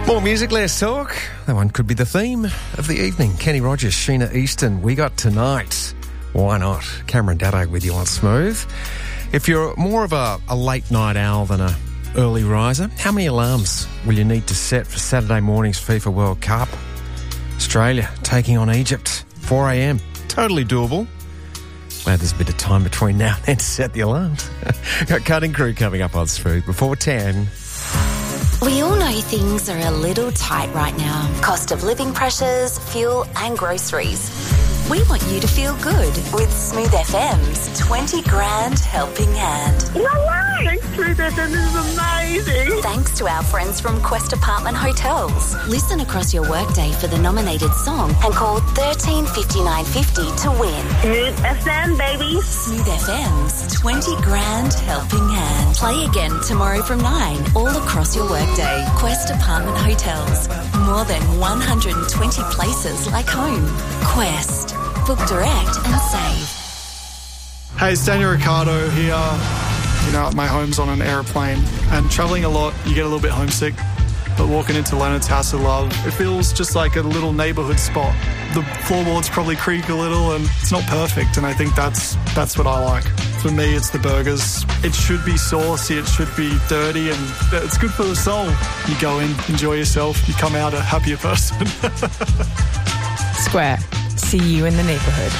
More music, less talk. That one could be the theme of the evening. Kenny Rogers, Sheena Easton, We Got Tonight. Why not? Cameron Daddo with you on Smooth. If you're more of a late night owl than a early riser, how many alarms will you need to set for Saturday morning's FIFA World Cup? Australia taking on Egypt, 4 a.m. Totally doable. Glad there's a bit of time between now and then to set the alarms. Got Cutting Crew coming up on Smooth before 10. We all know things are a little tight right now. Cost of living pressures, fuel and groceries. We want you to feel good with Smooth FM's 20 grand helping hand. No way! Smooth FM is amazing! Thanks to our friends from Quest Apartment Hotels. Listen across your workday for the nominated song and call 13 5950 to win. Smooth FM, baby! Smooth FM's 20 grand helping hand. Play again tomorrow from 9 all across your workday. Quest Apartment Hotels. More than 120 places like home. Quest. Book direct and save. Hey, it's Daniel Ricciardo here. You know, my home's on an aeroplane, and travelling a lot, you get a little bit homesick. But walking into Leonard's House of Love, it feels just like a little neighbourhood spot. The floorboards probably creak a little, and it's not perfect, and I think that's what I like. For me, it's the burgers. It should be saucy, it should be dirty, and it's good for the soul. You go in, enjoy yourself, you come out a happier person. Square. See you in the neighbourhood.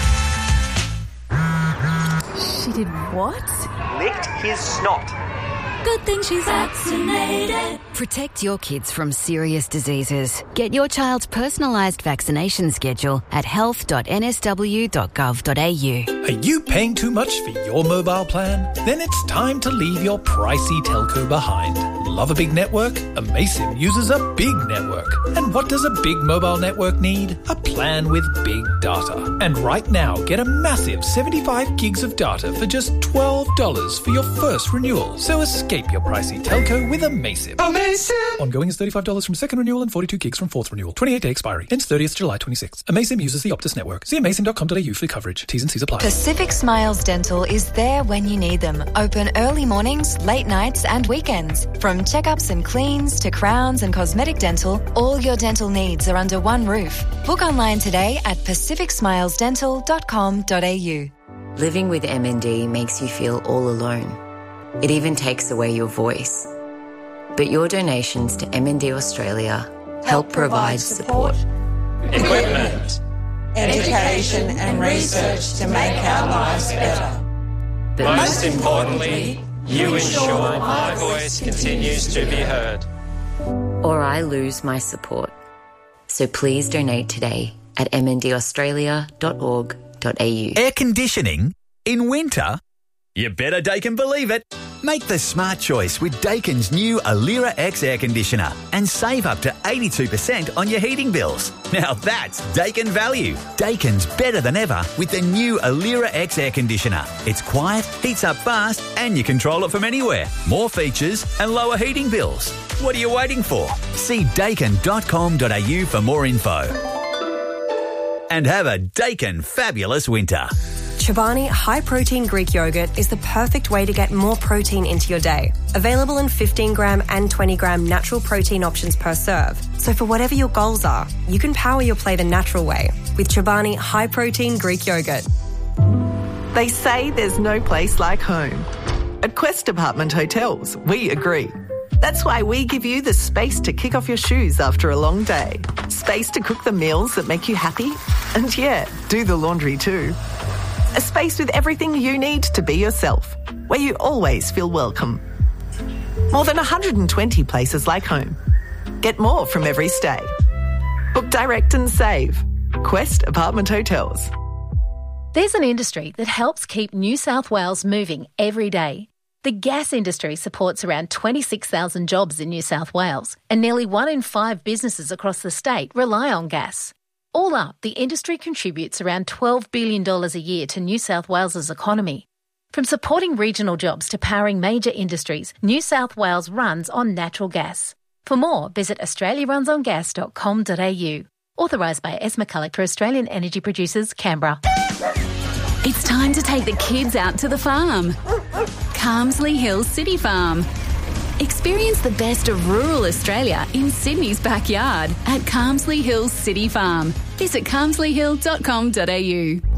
She did what? Licked his snot. Good thing she's vaccinated. Protect your kids from serious diseases. Get your child's personalised vaccination schedule at health.nsw.gov.au. Are you paying too much for your mobile plan? Then it's time to leave your pricey telco behind. Love a big network? Amaysim uses a big network. And what does a big mobile network need? A plan with big data. And right now, get a massive 75 gigs of data for just $12 for your first renewal. So escape your pricey telco with Amaysim. Amaysim! Ongoing is $35 from second renewal and 42 gigs from fourth renewal. 28-day expiry. Ends 30th July 26. Amaysim uses the Optus network. See amaysim.com.au for coverage. T's and C's apply. Pacific Smiles Dental is there when you need them. Open early mornings, late nights and weekends. From checkups and cleans to crowns and cosmetic dental, all your dental needs are under one roof. Book online today at pacificsmilesdental.com.au. Living with MND makes you feel all alone. It even takes away your voice. But your donations to MND Australia help provide support, equipment, education and research to make our lives better. But most importantly, you ensure my voice continues to be heard. Or I lose my support. So please donate today at mndaustralia.org.au. Air conditioning in winter? You better Daikin believe it. Make the smart choice with Daikin's new Alira X air conditioner and save up to 82% on your heating bills. Now that's Daikin value. Daikin's better than ever with the new Alira X air conditioner. It's quiet, heats up fast, and you control it from anywhere. More features and lower heating bills. What are you waiting for? See Daikin.com.au for more info. And have a Daikin fabulous winter. Chobani high-protein Greek yogurt is the perfect way to get more protein into your day. Available in 15-gram and 20-gram natural protein options per serve. So for whatever your goals are, you can power your play the natural way with Chobani high-protein Greek yogurt. They say there's no place like home. At Quest Apartment Hotels, we agree. That's why we give you the space to kick off your shoes after a long day. Space to cook the meals that make you happy. And yeah, do the laundry too. A space with everything you need to be yourself, where you always feel welcome. More than 120 places like home. Get more from every stay. Book direct and save. Quest Apartment Hotels. There's an industry that helps keep New South Wales moving every day. The gas industry supports around 26,000 jobs in New South Wales, and nearly 1 in 5 businesses across the state rely on gas. All up, the industry contributes around $12 billion a year to New South Wales's economy. From supporting regional jobs to powering major industries, New South Wales runs on natural gas. For more, visit australiarunsongas.com.au. Authorised by S. McCulloch for Australian Energy Producers, Canberra. It's time to take the kids out to the farm. Carmsley Hills City Farm. Experience the best of rural Australia in Sydney's backyard at Carmsley Hills City Farm. Visit carmsleyhill.com.au.